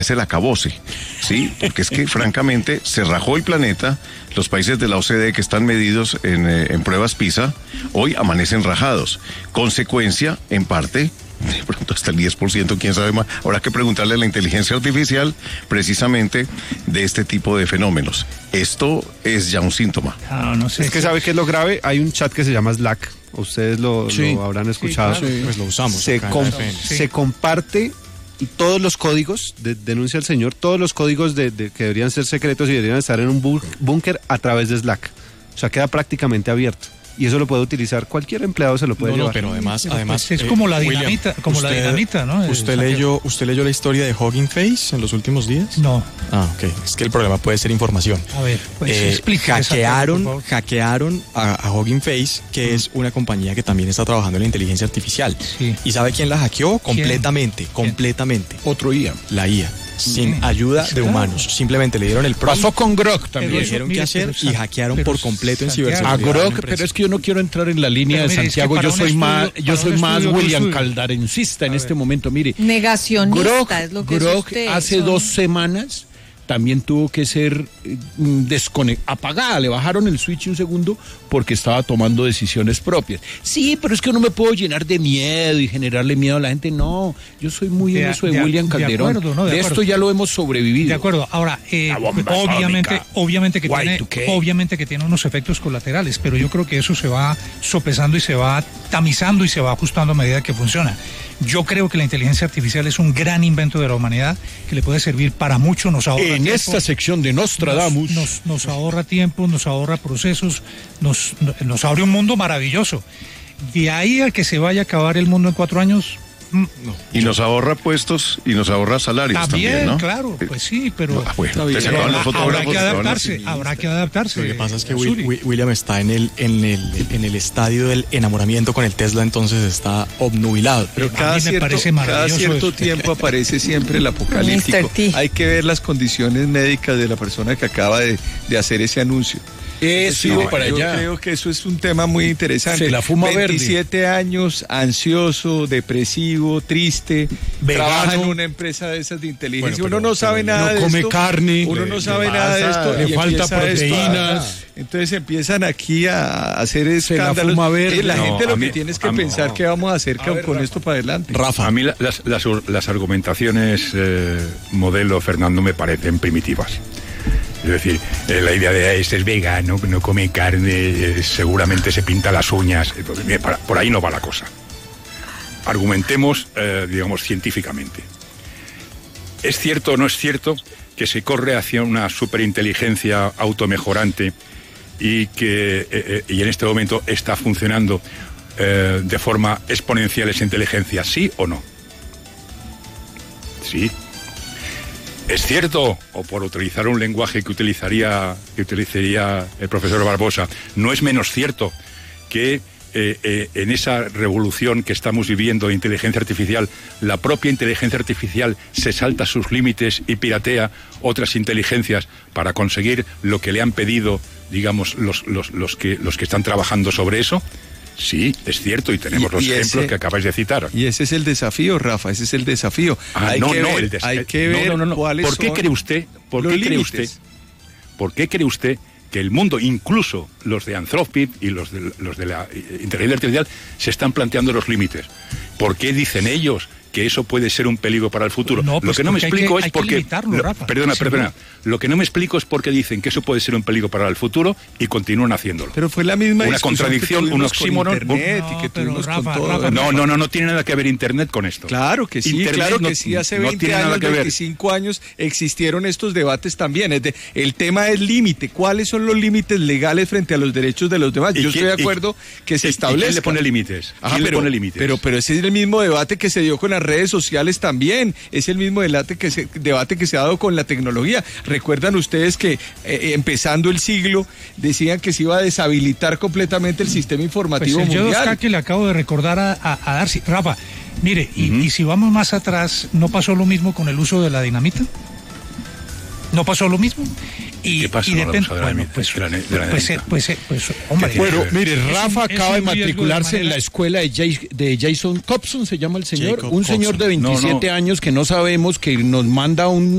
es el acabose, ¿sí? Porque es que francamente se rajó el planeta. Los países de la OCDE que están medidos en pruebas PISA hoy amanecen rajados. Consecuencia, en parte, de pronto hasta el 10%, quién sabe más. Habrá que preguntarle a la inteligencia artificial precisamente de este tipo de fenómenos. Esto es ya un síntoma. No sé. Es que ¿sabe qué es lo grave? Hay un chat que se llama Slack. Ustedes lo habrán escuchado. Sí, claro. Pues lo usamos. Se comparte todos los códigos, denuncia el señor, todos los códigos de que deberían ser secretos y deberían estar en un búnker a través de Slack. O sea, queda prácticamente abierto. Y eso lo puede utilizar cualquier empleado, se lo puede llevar. No, pero además es como la dinamita, William, la dinamita, ¿no? ¿Usted leyó la historia de Hugging Face en los últimos días? No. Ok. Es que el problema puede ser información. A ver, pues explíqueme. Hackearon a Hugging Face, que es una compañía que también está trabajando en la inteligencia artificial. Sí. ¿Y sabe quién la hackeó? ¿Quién? Completamente. Otro IA. La IA. Sin ayuda de humanos. Simplemente le dieron el prompt. Pasó con Grok también. Le dijeron qué hacer y hackearon por completo en ciberseguridad. A Grok, pero es que yo no quiero entrar en la línea de Santiago. Es que yo soy más William Caldarencista en este momento. Mire, negacionista es lo que Grok usted, hace 2 semanas también tuvo que ser apagada, le bajaron el switch un segundo porque estaba tomando decisiones propias. Sí, pero es que no me puedo llenar de miedo y generarle miedo a la gente. No, yo soy muy en eso de William Calderón. De esto ya lo hemos sobrevivido. De acuerdo. Ahora, obviamente que tiene unos efectos colaterales, pero yo creo que eso se va sopesando y se va tamizando y se va ajustando a medida que funciona. Yo creo que la inteligencia artificial es un gran invento de la humanidad que le puede servir para mucho, nos ahorra tiempo. En esta sección de Nostradamus nos ahorra tiempo, nos ahorra procesos, nos abre un mundo maravilloso. De ahí a que se vaya a acabar el mundo en 4 años... No. Y nos ahorra puestos y nos ahorra salarios también, ¿no? Claro, pues sí, pero habrá que adaptarse. Lo que pasa es que William está en el estadio del enamoramiento con el Tesla, entonces está obnubilado. Pero cada cierto tiempo aparece siempre el apocalíptico. Hay que ver las condiciones médicas de la persona que acaba de hacer ese anuncio. Yo creo que eso es un tema muy interesante. Se la fuma 27 años, ansioso, depresivo, triste, vegano. Trabaja en una empresa de esas de inteligencia. Uno no sabe nada de esto. No come carne. Uno no sabe nada de esto. Le falta proteínas. Entonces empiezan aquí a hacer escándalos. La gente lo que tiene es que pensar qué vamos a hacer con esto para adelante. Rafa. A mí las argumentaciones modelo Fernando me parecen primitivas. Es decir, la idea de este es vegano, no come carne, seguramente se pinta las uñas. Por ahí no va la cosa. Argumentemos, digamos, científicamente. ¿Es cierto o no es cierto que se corre hacia una superinteligencia automejorante y que y en este momento está funcionando de forma exponencial esa inteligencia? ¿Sí o no? Sí. ¿Es cierto, o por utilizar un lenguaje que utilizaría el profesor Barbosa, no es menos cierto que en esa revolución que estamos viviendo de inteligencia artificial, la propia inteligencia artificial se salta sus límites y piratea otras inteligencias para conseguir lo que le han pedido, digamos, los que están trabajando sobre eso? Sí, es cierto, y tenemos los ejemplos que acabáis de citar. Y ese es el desafío, Rafa, ese es el desafío. Hay que ver cuáles son ¿Por qué cree usted que el mundo, incluso los de Anthropic y los de la inteligencia artificial, se están planteando los límites? ¿Por qué dicen ellos que eso puede ser un peligro para el futuro? Lo que no me explico es por qué... Perdona. Lo que no me explico es por qué dicen que eso puede ser un peligro para el futuro y continúan haciéndolo. Pero fue la misma una contradicción, un oxímoron. No tiene nada que ver Internet con esto. Claro que sí, hace 20 años, 25 años existieron estos debates también. El tema es límite. ¿Cuáles son los límites legales frente a los derechos de los demás? Yo estoy de acuerdo que se establezca. ¿Quién le pone límites? Pero ese es el mismo debate que se dio con las redes sociales también. Es el mismo debate que se ha dado con la tecnología. Recuerdan ustedes que empezando el siglo decían que se iba a deshabilitar completamente el sistema informativo mundial. Yo que le acabo de recordar a Darcy. Rafa, mire, y si vamos más atrás, ¿no pasó lo mismo con el uso de la dinamita? ¿No pasó lo mismo? ¿Qué pasa y con la depende, bolsa de la bueno, hombre. Bueno, mire, Rafa es acaba de un riesgo de matricularse en manera- la escuela de Jason Cobson, se llama el señor, Jacob un señor de Cobson. 27 años que no sabemos, que nos manda